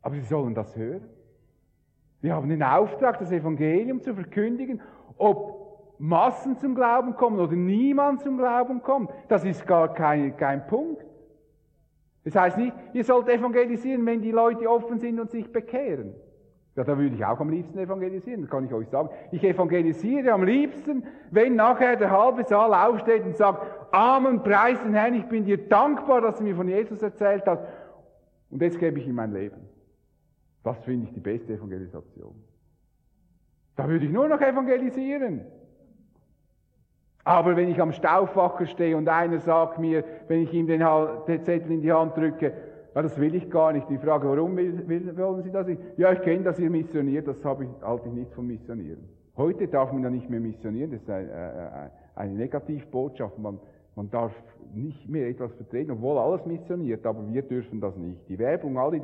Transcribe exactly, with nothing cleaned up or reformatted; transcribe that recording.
Aber sie sollen das hören. Wir haben den Auftrag, das Evangelium zu verkündigen, ob Massen zum Glauben kommen oder niemand zum Glauben kommt. Das ist gar kein, kein Punkt. Das heißt nicht, ihr sollt evangelisieren, wenn die Leute offen sind und sich bekehren. Ja, da würde ich auch am liebsten evangelisieren, das kann ich euch sagen. Ich evangelisiere am liebsten, wenn nachher der halbe Saal aufsteht und sagt, Amen, preis den Herrn, ich bin dir dankbar, dass du mir von Jesus erzählt hast. Und jetzt gebe ich ihm mein Leben. Das finde ich die beste Evangelisation. Da würde ich nur noch evangelisieren. Aber wenn ich am Stauffacher stehe und einer sagt mir, wenn ich ihm den, den Zettel in die Hand drücke, ja, das will ich gar nicht. Die Frage, warum will, will, wollen Sie das nicht? Ja, ich kenne, dass ihr missioniert, das habe ich, halte ich nicht von Missionieren. Heute darf man ja nicht mehr missionieren, das ist eine, eine, eine Negativbotschaft. Man, man darf nicht mehr etwas vertreten, obwohl alles missioniert, aber wir dürfen das nicht. Die Werbung, alle